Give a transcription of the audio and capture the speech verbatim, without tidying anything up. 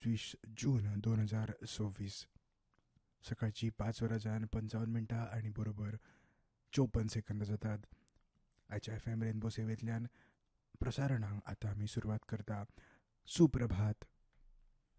एकवीस जून दोन हजार सव्वीस सकाळची पाच वरांच्यान पंचावन्न मिनटां आनी बरोबर चौपन्न सेकंद जातात. आयच्या एफ एम रेनबो सेवेंतल्यान प्रसारणांक आतां आमी सुरवात करता. सुप्रभात.